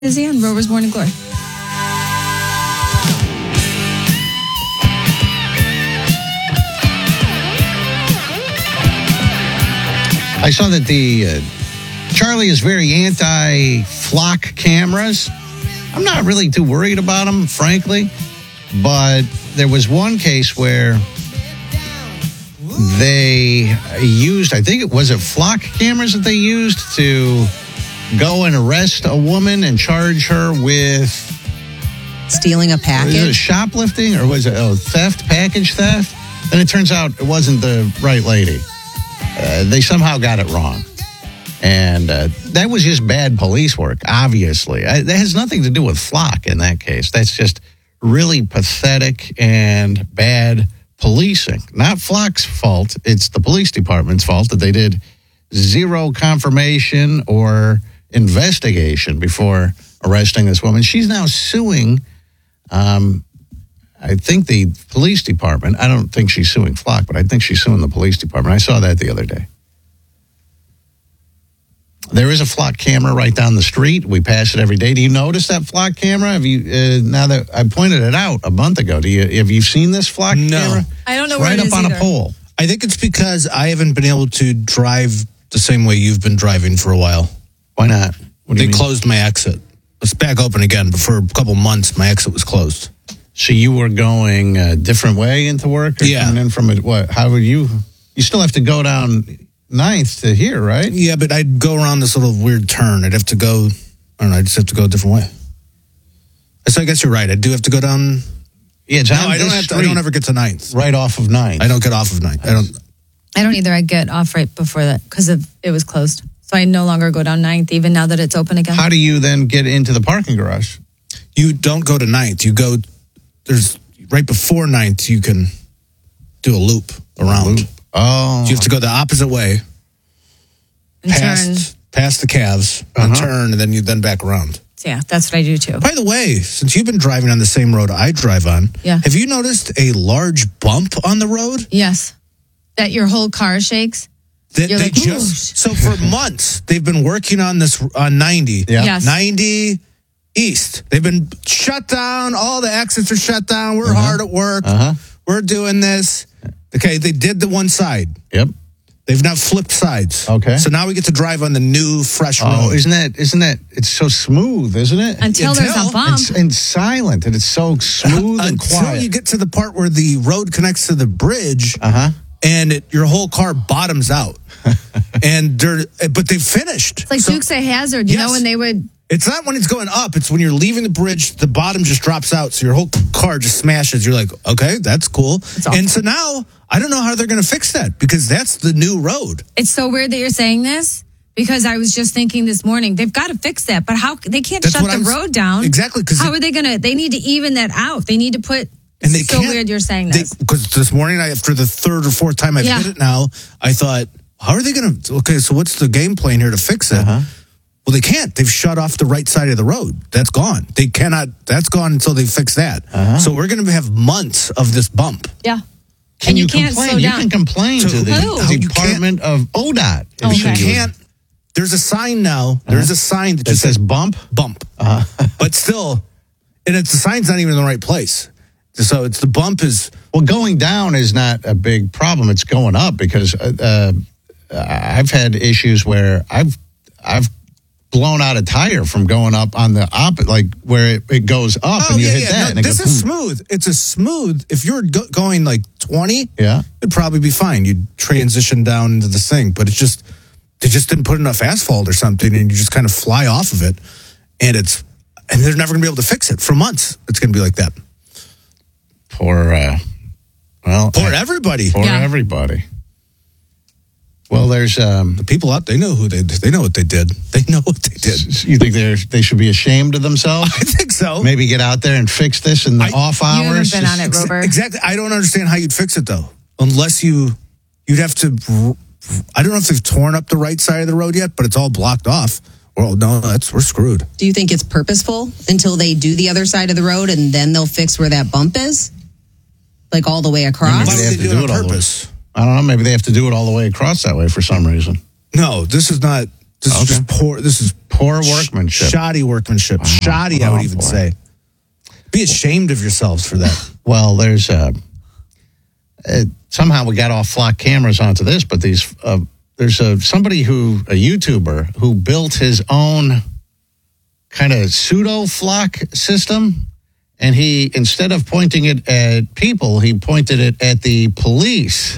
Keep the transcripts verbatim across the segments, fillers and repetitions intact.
Izzy on Rover's Morning Glory. I saw that the uh, Charlie is very anti-flock cameras. I'm not really too worried about them, frankly. But there was one case where they used, I think it was it flock cameras that they used to go and arrest a woman and charge her with stealing a package? Was it shoplifting or was it oh, theft, package theft? And it turns out it wasn't the right lady. Uh, they somehow got it wrong. And uh, that was just bad police work, obviously. I, that has nothing to do with flock in that case. That's just really pathetic and bad policing. Not flock's fault. It's the police department's fault that they did zero confirmation or investigation before arresting this woman. She's now suing, um, I think, the police department. I don't think she's suing Flock, but I think she's suing the police department. I saw that the other day. There is a Flock camera right down the street. We pass it every day. Do you notice that Flock camera? Have you? Uh, now that I pointed it out a month ago, do you? Have you seen this Flock no. camera? I don't know it's where right it is up on either. a pole. I think it's because I haven't been able to drive the same way you've been driving for a while. Why not? What do they you mean? closed my exit. It's back open again, but for a couple months, my exit was closed. So you were going a different way into work? Or Yeah. coming in from a, what? How would you? You still have to go down Ninth to here, right? Yeah, but I'd go around this little weird turn. I'd have to go, I don't know, I'd just have to go a different way. So I guess you're right. I do have to go down. Yeah, it's No, on I don't this have to, I street, don't ever get to Ninth. right off of Ninth. I don't get off of Ninth. I don't. I don't either. I get off right before that because it was closed. So I no longer go down Ninth, even now that it's open again. How do you then get into the parking garage? You don't go to Ninth. You go, there's, right before Ninth, you can do a loop around. Loop. Oh. So you have to go the opposite way. And turn. Past, past the calves, and Uh-huh. turn, and then you then back around. Yeah, that's what I do too. By the way, since you've been driving on the same road I drive on, Yeah. have you noticed a large bump on the road? Yes. That your whole car shakes. That You're they like, just so for months they've been working on this on ninety. Yeah. Yes. ninety East. They've been shut down. All the exits are shut down. We're Uh-huh. hard at work. Uh-huh. We're doing this. Okay, they did the one side. Yep. They've now flipped sides. Okay. So now we get to drive on the new, fresh road. Oh, isn't that, isn't that, it's so smooth, isn't it? Until there's Until- a bump. It's, and silent, and it's so smooth and Until quiet. you get to the part where the road connects to the bridge, Uh-huh. and it, your whole car bottoms out. and they're, but they finished. It's like So Dukes of Hazzard, you Yes. know, when they would. it's not when it's going up. It's when you're leaving the bridge, the bottom just drops out, so your whole car just smashes. You're like, okay, that's cool. awful. And so now I don't know how they're going to fix that because that's the new road. It's so weird that you're saying this because I was just thinking this morning they've got to fix that, but how they can't That's shut what the I'm- road down. Exactly, 'cause how it- are they gonna? They need to even that out. They need to put. And they it's so can't- weird you're saying this. Because this morning, I, after the third or fourth time I've Yeah. hit it now, I thought, how are they going to? Okay, so what's the game plan here to fix it? Uh-huh. Well, they can't. They've shut off the right side of the road. That's gone. They cannot. That's gone until they fix that. Uh-huh. So we're going to have months of this bump. yeah. Can and you, you can't complain? slow You down. can complain To to the who? You Department of O D O T. if Okay. You you- can't. There's a sign now. There's a sign that That just says says bump? bump, Uh-huh. but still, and it's the sign's not even in the right place. So it's the bump is. Well, going down is not a big problem. It's going up because uh, uh, I've had issues where I've I've blown out a tire from going up on the opposite, like where it, it goes up Oh and you yeah, hit yeah. that. No, and it this goes, is hmm. smooth. It's a smooth. If you're go- going like twenty, Yeah. it'd probably be fine. You'd transition down into this thing, but it's just they just didn't put enough asphalt or something, and you just kind of fly off of it, and it's and they're never gonna be able to fix it for months. It's gonna be like that. Poor, uh, well, Poor I- everybody. Poor Yeah. everybody. Well, there's, um, The people out, they know who they they know what they did. They know what they did. you think they're, they should be ashamed of themselves? I think so. Maybe get out there and fix this in the I- off You haven't hours? been on it, Just- Rover. Exactly. I don't understand how you'd fix it though, unless you you'd have to. I don't know if they've torn up the right side of the road yet, but it's all blocked off. Well, no, that's we're screwed. Do you think it's purposeful until they do the other side of the road and then they'll fix where that bump is? Like all the way across? Why Maybe would they have they to do, do it it all on the way. purpose? I don't know. Maybe they have to do it all the way across that way for some reason. No, this is not. This Okay. is just poor. This is poor. Poor workmanship. Shoddy workmanship. Oh, Shoddy, I oh, would even boy. say. Be ashamed of yourselves for that. Well, there's uh, uh, somehow we got off flock cameras onto this, but these uh, there's a somebody who a YouTuber who built his own kind of pseudo flock system, and he instead of pointing it at people, he pointed it at the police.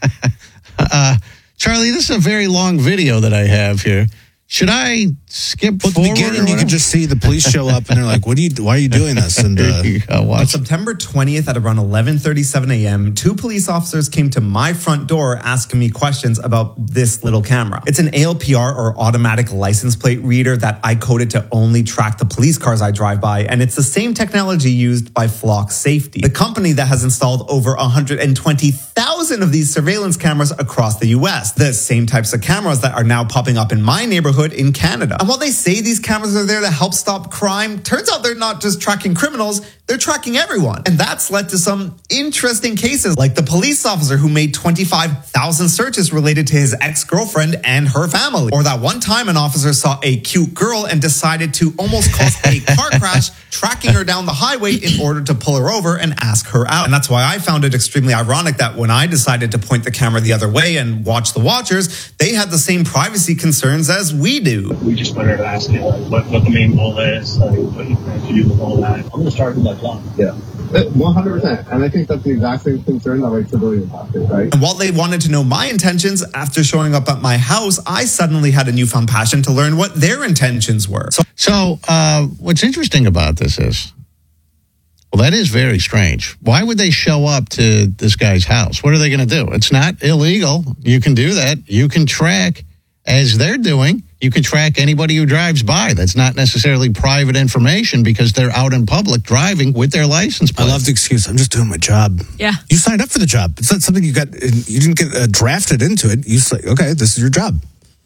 uh, Charlie, this is a very long video that I have here. Should I skip Well, at the forward? beginning, you could just see the police show up, and they're like, "What are you? Why are you doing this?" And uh, uh, On September twentieth at around eleven thirty-seven a.m., two police officers came to my front door asking me questions about this little camera. It's an A L P R or automatic license plate reader that I coded to only track the police cars I drive by, and it's the same technology used by Flock Safety, the company that has installed over one hundred twenty thousand of these surveillance cameras across the U S, the same types of cameras that are now popping up in my neighborhood in Canada. And while they say these cameras are there to help stop crime, turns out they're not just tracking criminals, they're tracking everyone. And that's led to some interesting cases, like the police officer who made twenty-five thousand searches related to his ex-girlfriend and her family. Or that one time an officer saw a cute girl and decided to almost cause a car crash, tracking her down the highway in order to pull her over and ask her out. And that's why I found it extremely ironic that when I decided to point the camera the other way and watch the watchers, they had the same privacy concerns as we do. We just wanted to ask you like, what, what the main goal is, like, what you plan to do with all that. I'm going to start with that John. Yeah. one hundred percent. And I think that's the exact same concern that like civilians have, right? And while they wanted to know my intentions, after showing up at my house, I suddenly had a newfound passion to learn what their intentions were. So, So, uh, what's interesting about this is, well, that is very strange. Why would they show up to this guy's house? What are they going to do? It's not illegal. You can do that. You can track, as they're doing, you can track anybody who drives by. That's not necessarily private information because they're out in public driving with their license I plate. love the excuse. I'm just doing my job. Yeah. You signed up for the job. It's not something you got. You didn't get uh, drafted into it. You say, okay, this is your job.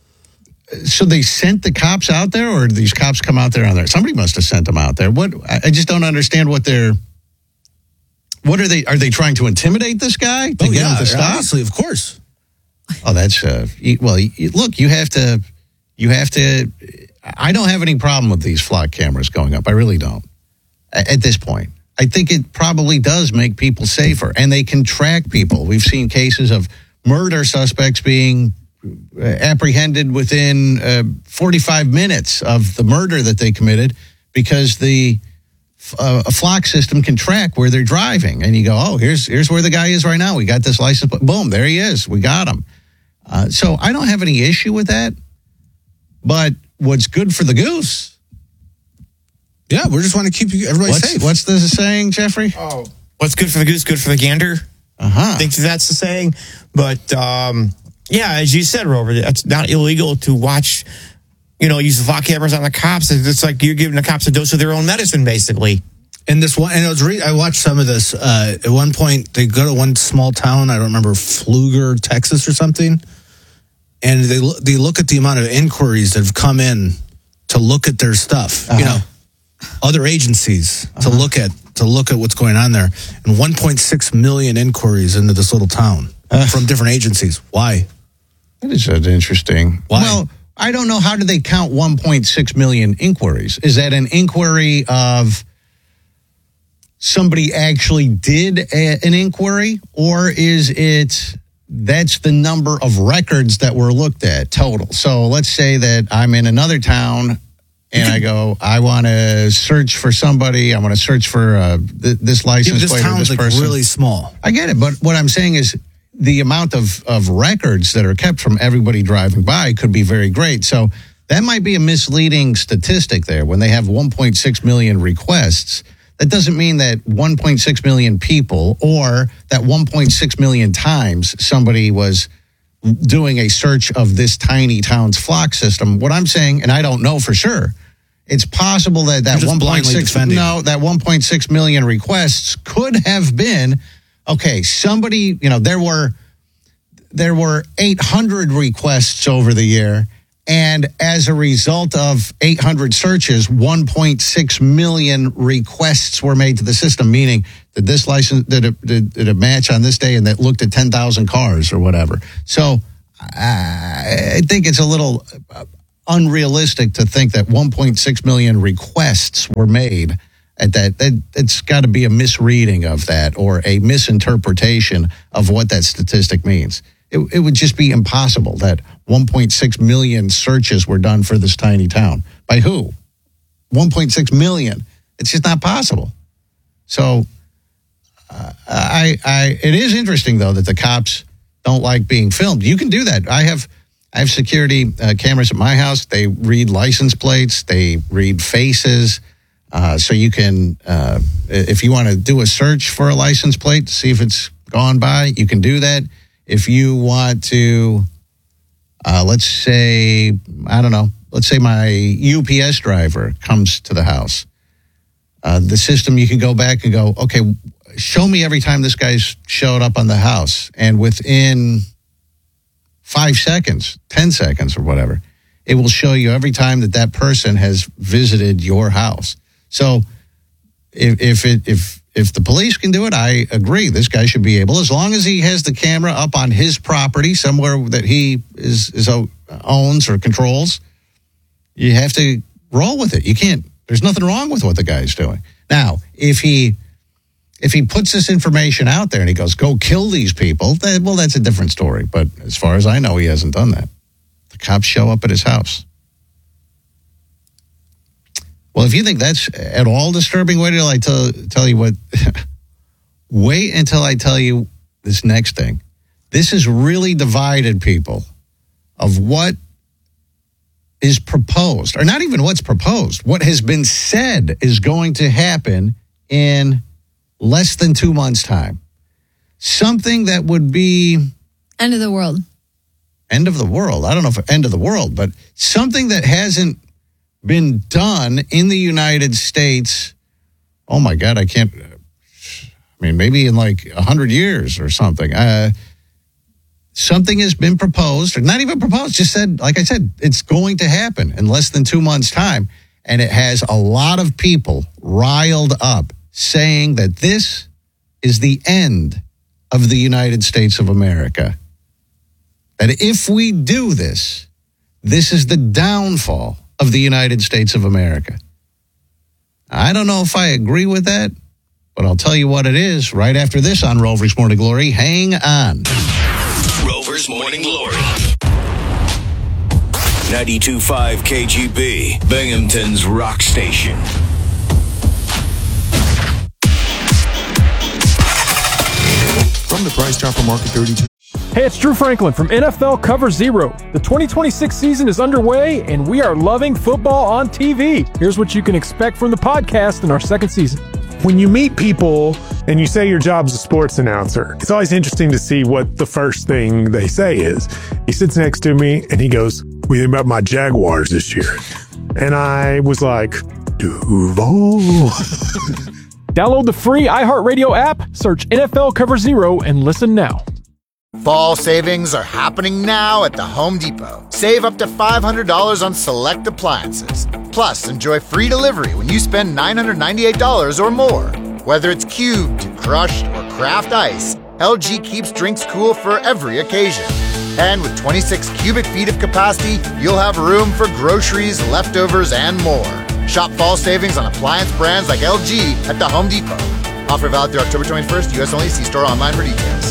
So they sent the cops out there, or did these cops come out there on their? Somebody must have sent them out there. What? I I just don't understand what they're. What are they? Are they trying to intimidate this guy to Oh, get yeah, him to stop? obviously, of course. Oh, that's uh. you- Well, you- look, you have to. You have to. I don't have any problem with these flock cameras going up. I really don't. A- At this point, I think it probably does make people safer, and they can track people. We've seen cases of murder suspects being uh, apprehended within uh, forty-five minutes of the murder that they committed because the uh, a flock system can track where they're driving, and you go, oh, here's here's where the guy is right now. We got this license, plate. Boom, there he is. We got him. Uh, so I don't have any issue with that. But what's good for the goose? Yeah, we just want to keep you everybody What's, safe. what's the saying, Jeffrey? Oh, what's good for the goose, good for the gander. Uh huh. I think that's the saying. But um, yeah, as you said, Robert, it's not illegal to watch, you know, use the flock cameras on the cops. It's like you're giving the cops a dose of their own medicine, basically. And this one, and it was re- I watched some of this. Uh, at one point, they go to one small town. I don't remember, Pfluger, Texas, or something. And they lo- they look at the amount of inquiries that have come in to look at their stuff. You know, other agencies to look at to look at what's going on there. And one point six million inquiries into this little town from different agencies. Why? That is uh, interesting. Why? Well, I don't know. How do they count one point six million inquiries? Is that an inquiry of somebody actually did a, an inquiry, or is it that's the number of records that were looked at total? So let's say that I'm in another town and I go, I want to search for somebody. I want to search for uh, th- this Yeah, license this plate or town's this like person. really small. I get it, but what I'm saying is the amount of, of records that are kept from everybody driving by could be very great. So that might be a misleading statistic there. When they have one point six million requests, that doesn't mean that one point six million people or that one point six million times somebody was doing a search of this tiny town's flock system. What I'm saying, and I don't know for sure, it's possible that that You're just one point blindly six defending. no that one point six million requests could have been, okay, somebody, you know, there were there were eight hundred requests over the year, and as a result of eight hundred searches, one point six million requests were made to the system, meaning that this license did a, did, did a match on this day and that looked at ten thousand cars or whatever. So uh, I think it's a little uh, unrealistic to think that one point six million requests were made at that. that it's got to be a misreading of that or a misinterpretation of what that statistic means. It, it would just be impossible that one point six million searches were done for this tiny town. By who? one point six million. It's just not possible. So uh, I, I, it is interesting, though, that the cops don't like being filmed. You can do that. I have I have security uh, cameras at my house. They read license plates. They read faces. Uh, so you can, uh, if you want to do a search for a license plate to see if it's gone by, you can do that. If you want to, uh, let's say, I don't know, let's say my U P S driver comes to the house. Uh, the system, you can go back and go, okay, show me every time this guy's showed up on the house. And within five seconds, ten seconds or whatever, it will show you every time that that person has visited your house. So if if it, if if the police can do it, I agree. This guy should be able, as long as he has the camera up on his property somewhere that he is, is owns or controls, you have to roll with it. You can't, there's nothing wrong with what the guy's doing. Now, if he if he puts this information out there and he goes, go kill these people, then, well, that's a different story. But as far as I know, he hasn't done that. The cops show up at his house. Well, if you think that's at all disturbing, wait until I tell, tell you what. Wait until I tell you this next thing. This has really divided people of what is proposed, or not even what's proposed, what has been said is going to happen in less than two months' time. Something that would be... End of the world. End of the world. I don't know if end of the world, but something that hasn't been done in the United States. Oh my God, I can't, I mean, maybe in like a hundred years or something. Uh, something has been proposed, or not even proposed, just said, like I said, it's going to happen in less than two months' time. And it has a lot of people riled up saying that this is the end of the United States of America. That if we do this, this is the downfall of the United States of America. I don't know if I agree with that, but I'll tell you what it is right after this on Rover's Morning Glory. Hang on. Rover's Morning Glory. ninety-two point five K G B, Binghamton's rock station. From the Price Chopper Market thirty-two. Hey, it's Drew Franklin from N F L Cover Zero. The twenty twenty-six season is underway, and we are loving football on T V. Here's what you can expect from the podcast in our second season. When you meet people and you say your job's a sports announcer, it's always interesting to see what the first thing they say is. He sits next to me and he goes, "What do you think about my Jaguars this year?" And I was like, Duval. Download the free iHeartRadio app, search N F L Cover Zero, and listen now. Fall savings are happening now at the Home Depot. Save up to five hundred dollars on select appliances. Plus, enjoy free delivery when you spend nine hundred ninety-eight dollars or more. Whether it's cubed, crushed, or craft ice, L G keeps drinks cool for every occasion. And with twenty-six cubic feet of capacity, you'll have room for groceries, leftovers, and more. Shop fall savings on appliance brands like L G at the Home Depot. Offer valid through October twenty-first, U S only. See store online for details.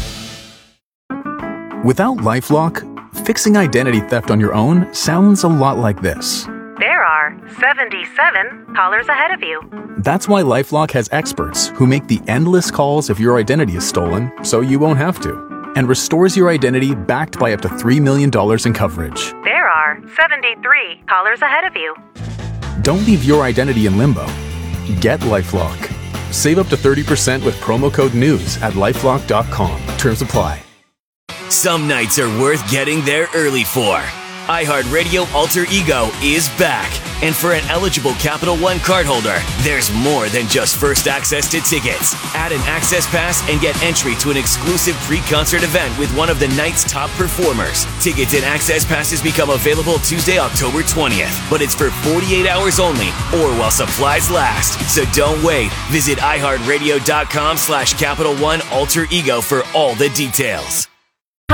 Without LifeLock, fixing identity theft on your own sounds a lot like this. There are seventy-seven callers ahead of you. That's why LifeLock has experts who make the endless calls if your identity is stolen, so you won't have to, and restores your identity backed by up to three million dollars in coverage. There are seventy-three callers ahead of you. Don't leave your identity in limbo. Get LifeLock. Save up to thirty percent with promo code NEWS at lifelock dot com. Terms apply. Some nights are worth getting there early for. iHeartRadio Alter Ego is back. And for an eligible Capital One cardholder, there's more than just first access to tickets. Add an access pass and get entry to an exclusive pre-concert event with one of the night's top performers. Tickets and access passes become available Tuesday, October twentieth. But it's for forty-eight hours only or while supplies last. So don't wait. Visit iHeartRadio.com slash Capital One Alter Ego for all the details.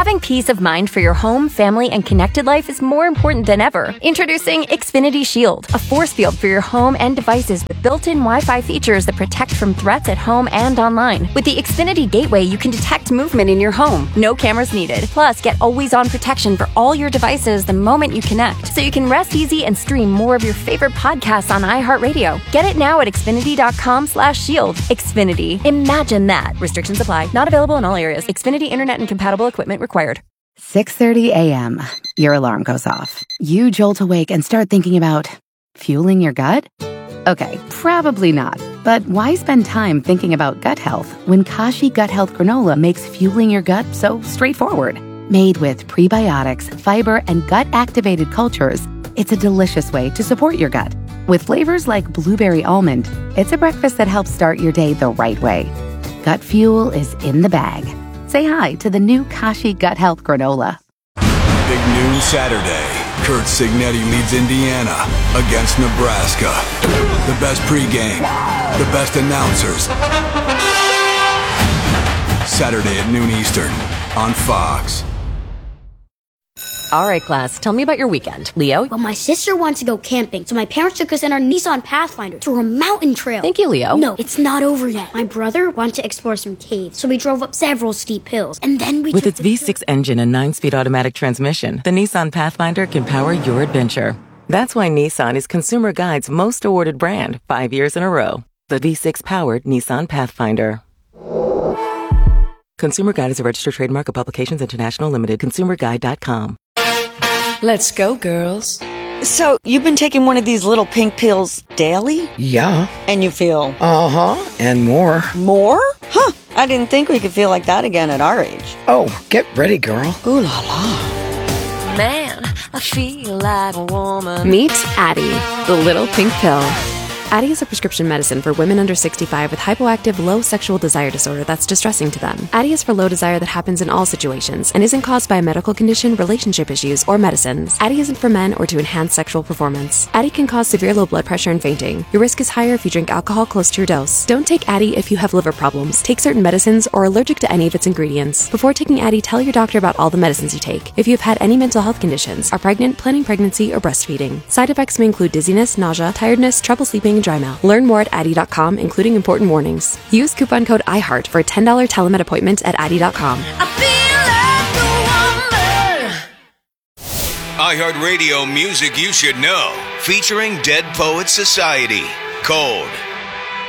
Having peace of mind for your home, family, and connected life is more important than ever. Introducing Xfinity Shield, a force field for your home and devices with built-in Wi-Fi features that protect from threats at home and online. With the Xfinity Gateway, you can detect movement in your home. No cameras needed. Plus, get always-on protection for all your devices the moment you connect, so you can rest easy and stream more of your favorite podcasts on iHeartRadio. Get it now at Xfinity.com slash shield. Xfinity. Imagine that. Restrictions apply. Not available in all areas. Xfinity Internet and compatible equipment required. six thirty a.m. Your alarm goes off. You jolt awake and start thinking about fueling your gut? Okay, probably not. But why spend time thinking about gut health when Kashi Gut Health Granola makes fueling your gut so straightforward? Made with prebiotics, fiber, and gut-activated cultures, it's a delicious way to support your gut. With flavors like blueberry almond, it's a breakfast that helps start your day the right way. Gut fuel is in the bag. Say hi to the new Kashi Gut Health Granola. Big noon Saturday. Kurt Signetti leads Indiana against Nebraska. The best pregame, the best announcers. Saturday at noon Eastern on Fox. All right, class, tell me about your weekend. Leo? Well, my sister wants to go camping, so my parents took us in our Nissan Pathfinder through a mountain trail. Thank you, Leo. No, it's not over yet. My brother wanted to explore some caves, so we drove up several steep hills, and then we With took its the V six engine and nine-speed automatic transmission, the Nissan Pathfinder can power your adventure. That's why Nissan is Consumer Guide's most awarded brand five years in a row. The V six-powered Nissan Pathfinder. Consumer Guide is a registered trademark of Publications International Limited. consumer guide dot com. Let's go, girls. So, you've been taking one of these little pink pills daily? Yeah. And you feel? Uh-huh. And more. More? Huh. I didn't think we could feel like that again at our age. Oh, get ready, girl. Ooh la la. Man, I feel like a woman. Meet Addie, the little pink pill. Addie is a prescription medicine for women under sixty-five with hypoactive low sexual desire disorder that's distressing to them. Addie is for low desire that happens in all situations and isn't caused by a medical condition, relationship issues, or medicines. Addie isn't for men or to enhance sexual performance. Addie can cause severe low blood pressure and fainting. Your risk is higher if you drink alcohol close to your dose. Don't take Addie if you have liver problems, take certain medicines, or are allergic to any of its ingredients. Before taking Addie, tell your doctor about all the medicines you take. If you have had any mental health conditions, are pregnant, planning pregnancy, or breastfeeding. Side effects may include dizziness, nausea, tiredness, trouble sleeping, and dry mouth. Learn more at Addie dot com, including important warnings. Use coupon code iHeart for a ten dollars telemed appointment at Addie dot com. iHeartRadio music you should know, featuring Dead Poets Society, Cold.